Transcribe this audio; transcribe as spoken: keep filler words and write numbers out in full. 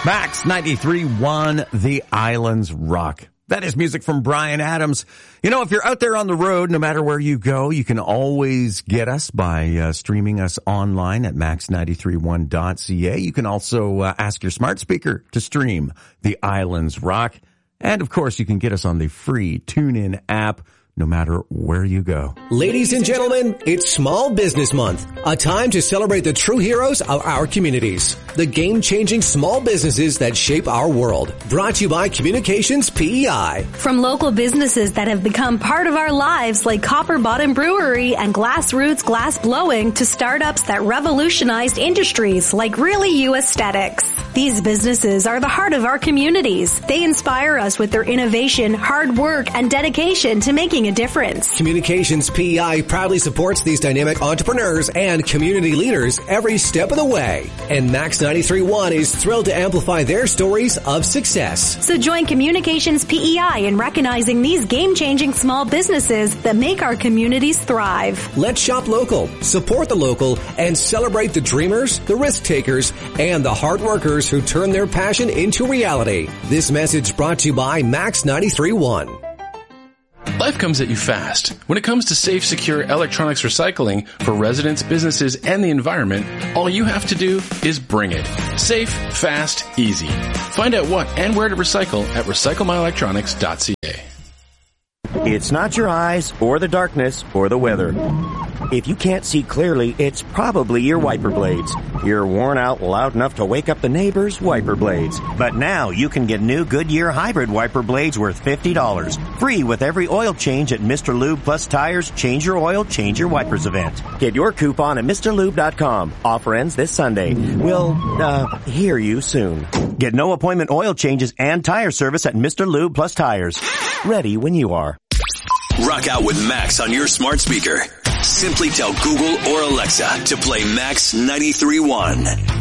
Max ninety-three point one, The Islands Rock. That is music from Bryan Adams. You know, if you're out there on the road, no matter where you go, you can always get us by uh, streaming us online at max nine three one dot c a. You can also uh, ask your smart speaker to stream The Islands Rock. And, of course, you can get us on the free TuneIn app, no matter where you go. Ladies and gentlemen, it's Small Business Month, a time to celebrate the true heroes of our communities, the game-changing small businesses that shape our world. Brought to you by Communications P E I. From local businesses that have become part of our lives like Copper Bottom Brewery and Glassroots Glass Blowing to startups that revolutionized industries like Really You Aesthetics. These businesses are the heart of our communities. They inspire us with their innovation, hard work, and dedication to making a difference. Communications P E I proudly supports these dynamic entrepreneurs and community leaders every step of the way. And Max ninety-three point one is thrilled to amplify their stories of success. So join Communications P E I in recognizing these game-changing small businesses that make our communities thrive. Let's shop local, support the local, and celebrate the dreamers, the risk takers, and the hard workers who turn their passion into reality. This message brought to you by Max ninety-three point one. Life comes at you fast. When it comes to safe, secure electronics recycling for residents, businesses, and the environment, all you have to do is bring it. Safe, fast, easy. Find out what and where to recycle at recycle my electronics dot c a. It's not your eyes or the darkness or the weather. If you can't see clearly, it's probably your wiper blades. You're worn out loud enough to wake up the neighbors' wiper blades. But now you can get new Goodyear hybrid wiper blades worth fifty dollars. Free with every oil change at Mister Lube Plus Tires Change Your Oil, Change Your Wipers event. Get your coupon at Mr Lube dot com. Offer ends this Sunday. We'll, uh, hear you soon. Get no appointment oil changes and tire service at Mister Lube Plus Tires. Ready when you are. Rock out with Max on your smart speaker. Simply tell Google or Alexa to play Max ninety-three point one.